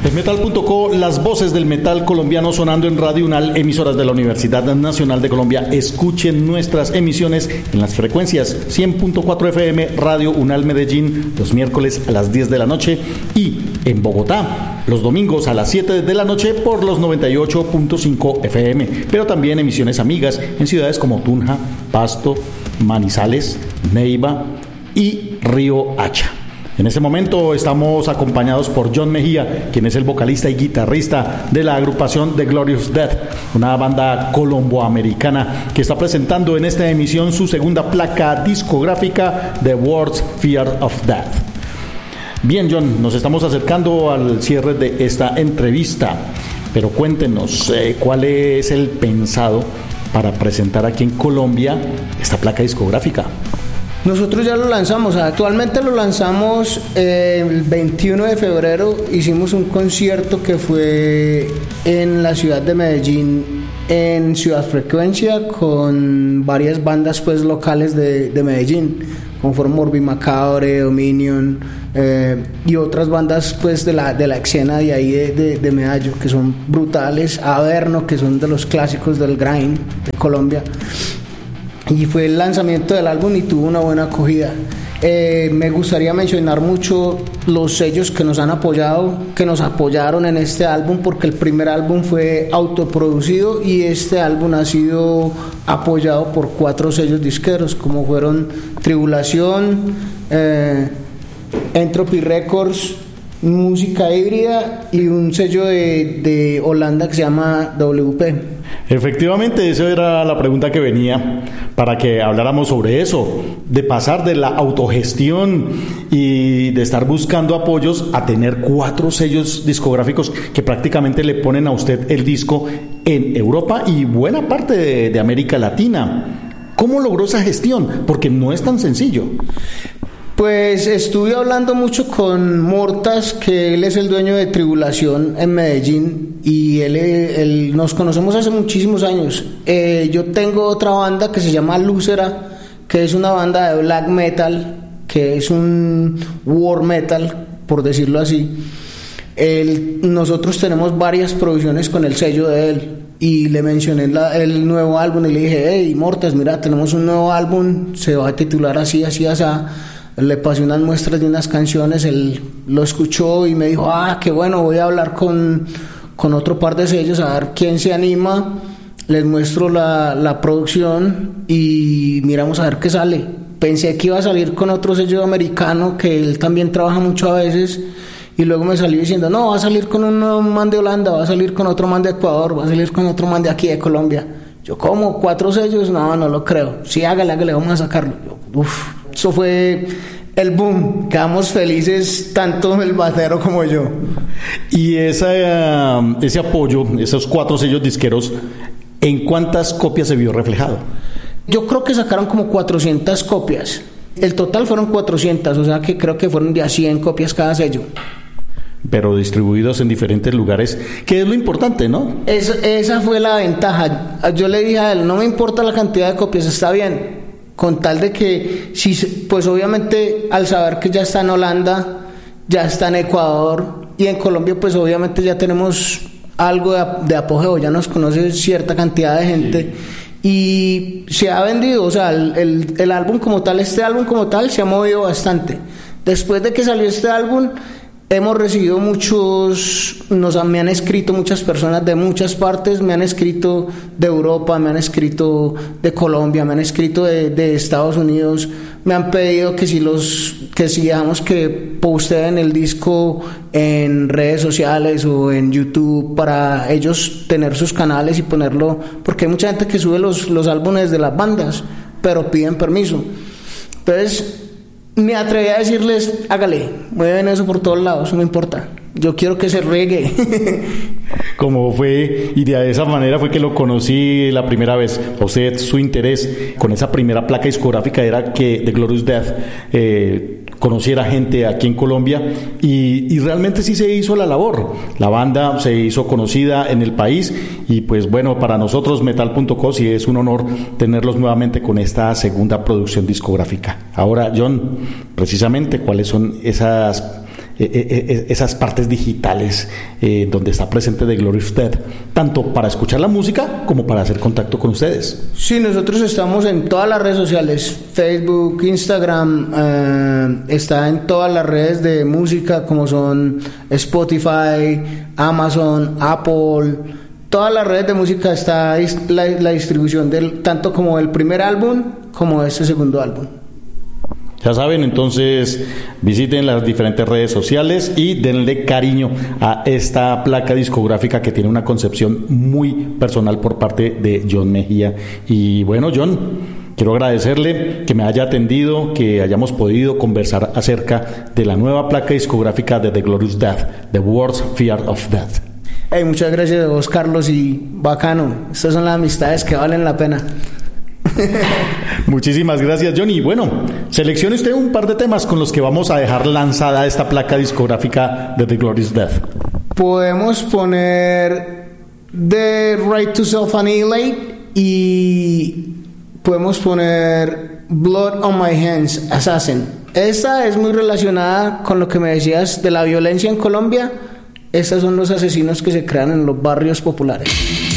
En Metal.co, las voces del metal colombiano sonando en Radio Unal, emisoras de la Universidad Nacional de Colombia. Escuchen nuestras emisiones en las frecuencias 100.4 FM, Radio Unal Medellín, los miércoles a las 10 de la noche, y en Bogotá, los domingos a las 7 de la noche por los 98.5 FM, pero también emisiones amigas en ciudades como Tunja, Pasto, Manizales, Neiva y Río Hacha. En este momento estamos acompañados por John Mejía, quien es el vocalista y guitarrista de la agrupación The Glorious Death, una banda colomboamericana que está presentando en esta emisión su segunda placa discográfica, The World's Fear of Death. Bien, John, nos estamos acercando al cierre de esta entrevista, pero cuéntenos cuál es el pensado para presentar aquí en Colombia esta placa discográfica. Nosotros ya lo lanzamos, actualmente lo lanzamos el 21 de febrero, hicimos un concierto que fue en la ciudad de Medellín, en Ciudad Frecuencia, con varias bandas pues locales de Medellín, como fueron Morbid Macabre, Dominion y otras bandas pues de la escena de ahí de Medallo, que son brutales, Averno, que son de los clásicos del grind de Colombia. Y fue el lanzamiento del álbum y tuvo una buena acogida. Me gustaría mencionar mucho los sellos que nos han apoyado, que nos apoyaron en este álbum, porque el primer álbum fue autoproducido y este álbum ha sido apoyado por 4 sellos disqueros, como fueron Tribulación, Entropy Records, Música Híbrida y un sello de Holanda que se llama WP. Efectivamente, esa era la pregunta que venía, para que habláramos sobre eso, de pasar de la autogestión y de estar buscando apoyos a tener 4 sellos discográficos que prácticamente le ponen a usted el disco en Europa y buena parte de América Latina. ¿Cómo logró esa gestión? Porque no es tan sencillo. Pues estuve hablando mucho con Mortas, que él es el dueño de Tribulación en Medellín, y él nos conocemos hace muchísimos años. Yo tengo otra banda que se llama Lúcera, que es una banda de black metal, que es un war metal, por decirlo así. Nosotros tenemos varias producciones con el sello de él, y le mencioné el nuevo álbum y le dije: hey Mortas, mira, tenemos un nuevo álbum, se va a titular así, así, así. Le pasé unas muestras de unas canciones, él lo escuchó y me dijo: qué bueno, voy a hablar con otro par de sellos a ver quién se anima, les muestro la producción y miramos a ver qué sale. Pensé que iba a salir con otro sello americano, que él también trabaja mucho a veces, y luego me salió diciendo: no, va a salir con un man de Holanda, va a salir con otro man de Ecuador, va a salir con otro man de aquí de Colombia. Yo, ¿cómo? ¿4 sellos? No lo creo. Sí, hágale, vamos a sacarlo. Yo, eso fue el boom, quedamos felices tanto el batero como yo. Y ese apoyo, esos 4 sellos disqueros, ¿en cuántas copias se vio reflejado? Yo creo que sacaron como 400 copias. El total fueron 400, o sea que creo que fueron de a 100 copias cada sello. Pero distribuidos en diferentes lugares, que es lo importante, ¿no? Esa fue la ventaja. Yo le dije a él: no me importa la cantidad de copias, está bien, con tal de que, pues obviamente al saber que ya está en Holanda, ya está en Ecuador y en Colombia, pues obviamente ya tenemos algo de apogeo, ya nos conoce cierta cantidad de gente, sí. Y se ha vendido, o sea, el álbum como tal, este álbum como tal se ha movido bastante. Después de que salió este álbum, hemos recibido me han escrito muchas personas de muchas partes, me han escrito de Europa, me han escrito de Colombia, me han escrito de Estados Unidos, me han pedido que si dejamos que posteen el disco en redes sociales o en YouTube para ellos tener sus canales y ponerlo, porque hay mucha gente que sube los álbumes de las bandas, pero piden permiso. Entonces me atreví a decirles: hágale, mueven eso por todos lados, no importa, yo quiero que se riegue. Como fue, y de esa manera fue que lo conocí la primera vez. A usted, su interés con esa primera placa discográfica era que The Glorious Death conociera gente aquí en Colombia, y realmente sí se hizo la labor. La banda se hizo conocida en el país, y pues bueno, para nosotros Metal.co sí es un honor tenerlos nuevamente con esta segunda producción discográfica. Ahora, John, precisamente, ¿cuáles son esas partes digitales donde está presente The Glorious Dead, tanto para escuchar la música como para hacer contacto con ustedes. Sí, nosotros estamos en todas las redes sociales, Facebook, Instagram, está en todas las redes de música como son Spotify, Amazon, Apple. Todas las redes de música está la distribución tanto como el primer álbum como este segundo álbum. Ya saben, entonces visiten las diferentes redes sociales y denle cariño a esta placa discográfica que tiene una concepción muy personal por parte de John Mejía. Y bueno, John, quiero agradecerle que me haya atendido, que hayamos podido conversar acerca de la nueva placa discográfica de The Glorious Dead, The World's Fear of Death. Hey, muchas gracias a vos, Carlos, y bacano. Estas son las amistades que valen la pena. Muchísimas gracias, Johnny. Bueno, seleccione usted un par de temas con los que vamos a dejar lanzada esta placa discográfica de The Glorious Death. Podemos poner The Right to Self-Annihilate y podemos poner Blood on My Hands, Assassin. Esta es muy relacionada con lo que me decías de la violencia en Colombia. Estos son los asesinos que se crean en los barrios populares.